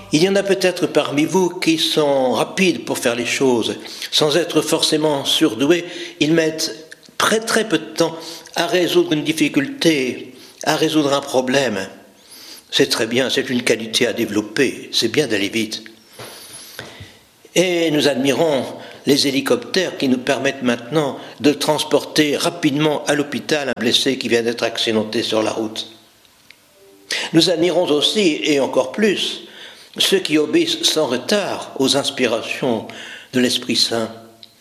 il y en a peut-être parmi vous qui sont rapides pour faire les choses. Sans être forcément surdoués, ils mettent très peu de temps à résoudre une difficulté, à résoudre un problème. C'est très bien, c'est une qualité à développer, c'est bien d'aller vite. Et nous admirons les hélicoptères qui nous permettent maintenant de transporter rapidement à l'hôpital un blessé qui vient d'être accidenté sur la route. Nous admirons aussi, et encore plus, ceux qui obéissent sans retard aux inspirations de l'Esprit Saint.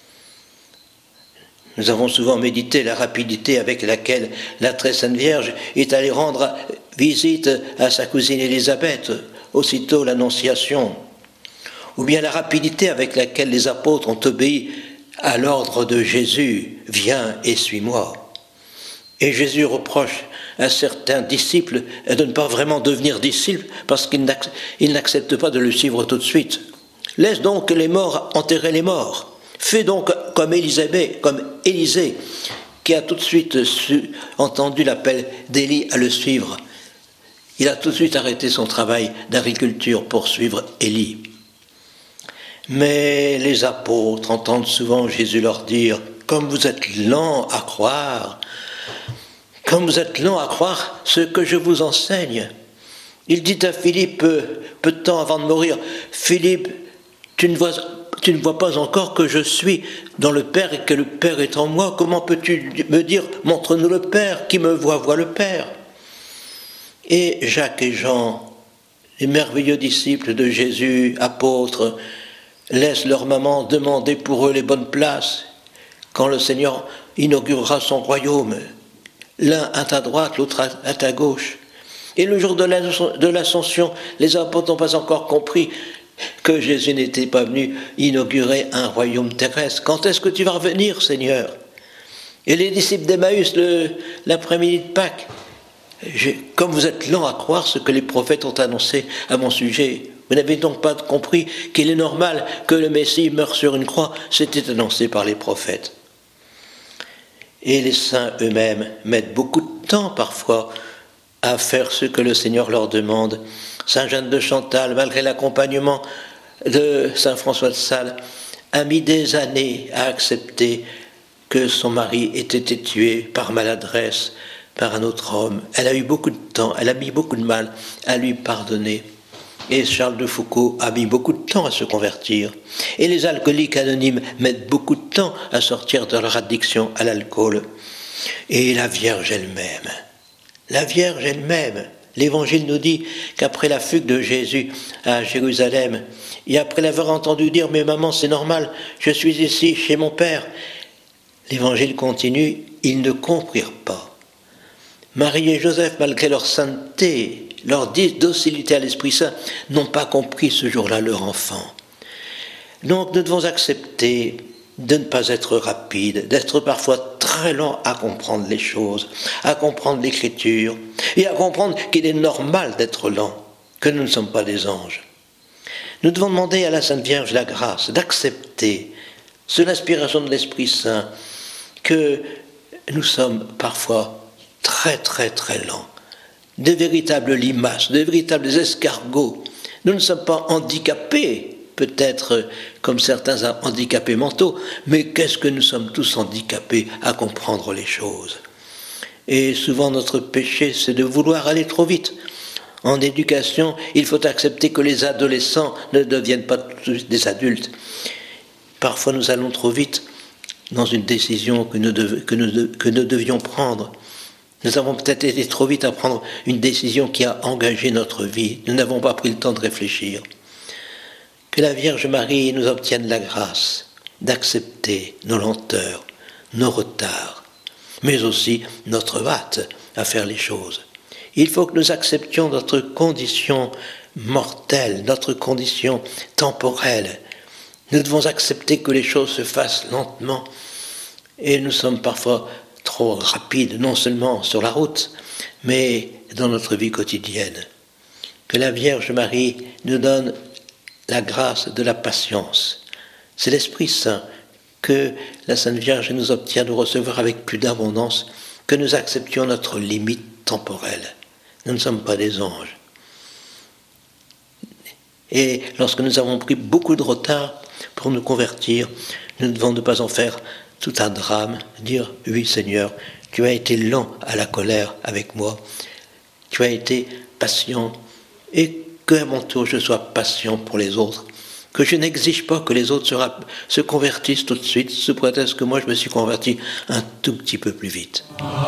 Nous avons souvent médité la rapidité avec laquelle la très sainte Vierge est allée rendre visite à sa cousine Élisabeth, aussitôt l'Annonciation, ou bien la rapidité avec laquelle les apôtres ont obéi à l'ordre de Jésus, « Viens et suis-moi ». Et Jésus reproche à certains disciples de ne pas vraiment devenir disciples parce qu'ils n'acceptent pas de le suivre tout de suite. Laisse donc les morts enterrer les morts. Fais donc comme Élisée, qui a tout de suite entendu l'appel d'Élie à le suivre. Il a tout de suite arrêté son travail d'agriculture pour suivre Élie. Mais les apôtres entendent souvent Jésus leur dire « Comme vous êtes lents à croire, comme vous êtes lents à croire ce que je vous enseigne. » Il dit à Philippe, peu de temps avant de mourir, « Philippe, tu ne vois pas encore que je suis dans le Père et que le Père est en moi. Comment peux-tu me dire, montre-nous le Père, qui me voit le Père ?» Et Jacques et Jean, les merveilleux disciples de Jésus, apôtres, laissent leur maman demander pour eux les bonnes places quand le Seigneur inaugurera son royaume. L'un à ta droite, l'autre à ta gauche. Et le jour de l'Ascension, les apôtres n'ont pas encore compris que Jésus n'était pas venu inaugurer un royaume terrestre. Quand est-ce que tu vas revenir, Seigneur? Et les disciples d'Emmaüs, l'après-midi de Pâques, comme vous êtes lents à croire ce que les prophètes ont annoncé à mon sujet, vous n'avez donc pas compris qu'il est normal que le Messie meure sur une croix? C'était annoncé par les prophètes. Et les saints eux-mêmes mettent beaucoup de temps parfois à faire ce que le Seigneur leur demande. Saint Jeanne de Chantal, malgré l'accompagnement de Saint François de Sales, a mis des années à accepter que son mari ait été tué par maladresse par un autre homme. Elle a eu beaucoup de temps, elle a mis beaucoup de mal à lui pardonner. Et Charles de Foucault a mis beaucoup de temps à se convertir. Et les alcooliques anonymes mettent beaucoup de temps à sortir de leur addiction à l'alcool. Et la Vierge elle-même, l'Évangile nous dit qu'après la fugue de Jésus à Jérusalem, et après l'avoir entendu dire « Mais maman, c'est normal, je suis ici chez mon Père », l'Évangile continue, ils ne comprirent pas. Marie et Joseph, malgré leur sainteté, leur docilité à l'Esprit Saint, n'ont pas compris ce jour-là leur enfant. Donc nous devons accepter de ne pas être rapides, d'être parfois très lents à comprendre les choses, à comprendre l'Écriture, et à comprendre qu'il est normal d'être lent, que nous ne sommes pas des anges. Nous devons demander à la Sainte Vierge la grâce d'accepter, sous l'inspiration de l'Esprit Saint, que nous sommes parfois très lents, de véritables limaces, de véritables escargots. Nous ne sommes pas handicapés, peut-être comme certains handicapés mentaux, mais qu'est-ce que nous sommes tous handicapés à comprendre les choses. Et souvent notre péché, c'est de vouloir aller trop vite. En éducation, il faut accepter que les adolescents ne deviennent pas tous des adultes. Parfois nous allons trop vite dans une décision que nous devions prendre. Nous avons peut-être été trop vite à prendre une décision qui a engagé notre vie. Nous n'avons pas pris le temps de réfléchir. Que la Vierge Marie nous obtienne la grâce d'accepter nos lenteurs, nos retards, mais aussi notre hâte à faire les choses. Il faut que nous acceptions notre condition mortelle, notre condition temporelle. Nous devons accepter que les choses se fassent lentement. Et nous sommes parfois trop rapides, non seulement sur la route, mais dans notre vie quotidienne. Que la Vierge Marie nous donne la grâce de la patience. C'est l'Esprit Saint que la Sainte Vierge nous obtient de recevoir avec plus d'abondance, que nous acceptions notre limite temporelle. Nous ne sommes pas des anges. Et lorsque nous avons pris beaucoup de retard pour nous convertir, nous ne devons ne pas en faire tout un drame, dire « Oui Seigneur, tu as été lent à la colère avec moi, tu as été patient, et qu'à mon tour je sois patient pour les autres, que je n'exige pas que les autres se convertissent tout de suite, sous prétexte que moi je me suis converti un tout petit peu plus vite. »